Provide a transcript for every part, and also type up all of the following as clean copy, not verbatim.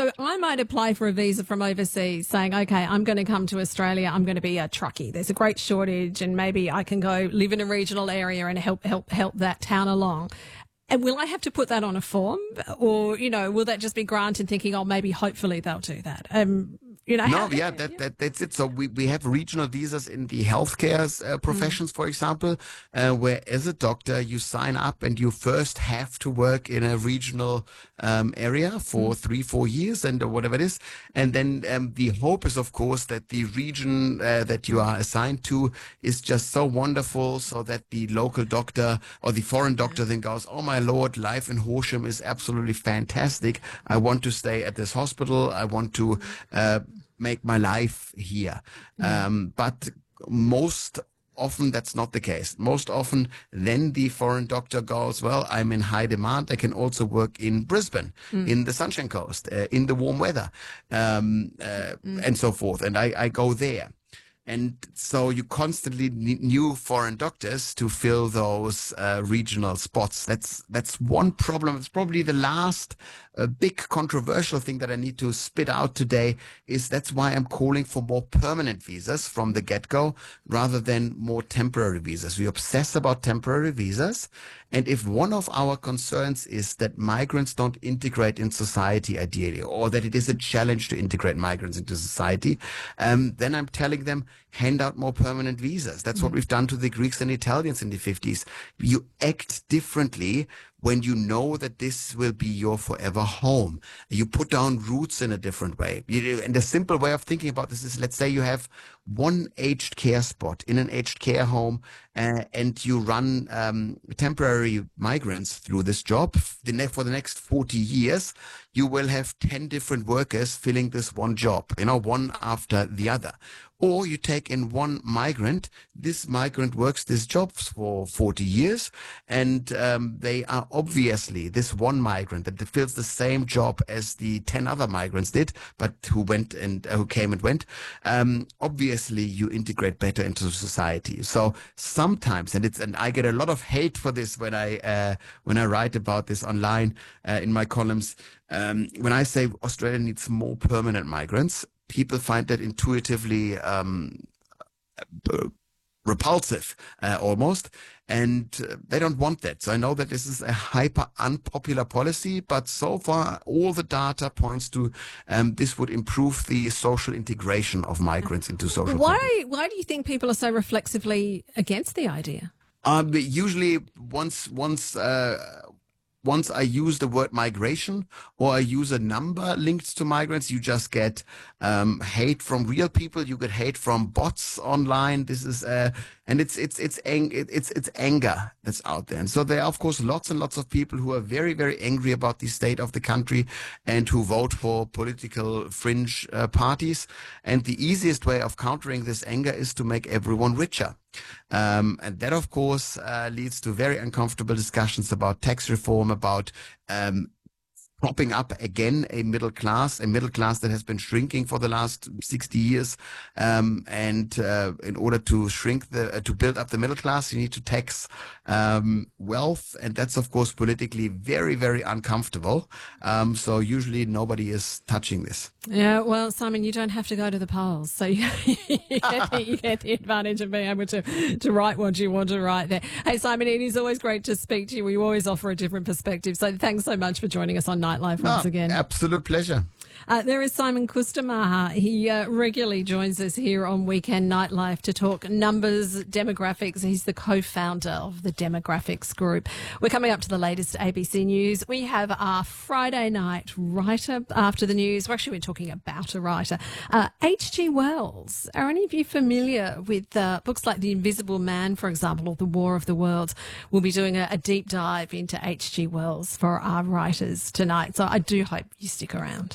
So I might apply for a visa from overseas saying, okay, I'm going to come to Australia. I'm going to be a truckie. There's a great shortage and maybe I can go live in a regional area and help that town along. And will I have to put that on a form or, will that just be granted thinking, oh, maybe hopefully they'll do that? That's it. So we have regional visas in the healthcare professions, for example, where as a doctor you sign up and you first have to work in a regional area for 3-4 years and whatever it is. And then the hope is, of course, that the region that you are assigned to is just so wonderful so that the local doctor or the foreign doctor then goes, oh, my Lord, life in Horsham is absolutely fantastic. I want to stay at this hospital. I want to make my life here. But most often that's not the case. Most often then the foreign doctor goes, well, I'm in high demand. I can also work in Brisbane, in the Sunshine Coast, in the warm weather, and so forth. And I go there. And so you constantly need new foreign doctors to fill those regional spots. That's one problem. It's probably the last big controversial thing that I need to spit out today is that's why I'm calling for more permanent visas from the get-go rather than more temporary visas. We obsess about temporary visas. And if one of our concerns is that migrants don't integrate in society ideally, or that it is a challenge to integrate migrants into society, then I'm telling them, hand out more permanent visas. That's what we've done to the Greeks and Italians in the 50s. You act differently when you know that this will be your forever home. You put down roots in a different way. And the simple way of thinking about this is, let's say you have one aged care spot in an aged care home, and you run temporary migrants through this job. For the next 40 years, you will have 10 different workers filling this one job, one after the other. Or you take in one migrant, this migrant works this job for 40 years, and they are obviously this one migrant that fills the same job as the 10 other migrants did, but who came and went. Obviously, you integrate better into society. So sometimes, and I get a lot of hate for this when I write about this online in my columns. When I say Australia needs more permanent migrants, people find that intuitively repulsive almost, and they don't want that. So I know that this is a hyper unpopular policy, but so far all the data points to this would improve the social integration of migrants into social Why do you think people are so reflexively against the idea? Usually once I use the word migration or I use a number linked to migrants, you just get hate from real people. You get hate from bots online. This is and it's anger that's out there. And so there are, of course, lots and lots of people who are very, very angry about the state of the country and who vote for political fringe parties. And the easiest way of countering this anger is to make everyone richer. And that, of course, leads to very uncomfortable discussions about tax reform, about propping up again a middle class that has been shrinking for the last 60 years. And in order to to build up the middle class, you need to tax wealth. And that's, of course, politically very, very uncomfortable. So usually nobody is touching this. Yeah, well, Simon, you don't have to go to the polls. So you get the advantage of being able to write what you want to write there. Hey, Simon, it is always great to speak to you. You always offer a different perspective. So thanks so much for joining us on Nightlife once again. Absolute pleasure. There is Simon Kustamala. He regularly joins us here on Weekend Nightlife to talk numbers, demographics. He's the co-founder of the Demographics Group. We're coming up to the latest ABC News. We have our Friday night writer after the news. We're actually talking about a writer. H.G. Wells. Are any of you familiar with books like The Invisible Man, for example, or The War of the Worlds? We'll be doing a deep dive into H.G. Wells for our writers tonight. So I do hope you stick around.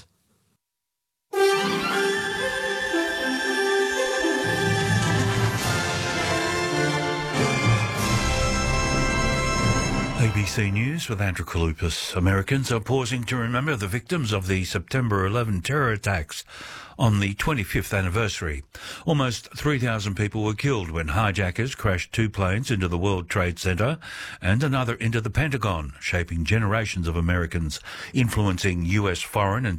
ABC News with Andrew Kalupas. Americans are pausing to remember the victims of the September 11 terror attacks on the 25th anniversary. Almost 3,000 people were killed when hijackers crashed 2 planes into the World Trade Center and another into the Pentagon, shaping generations of Americans, influencing US foreign and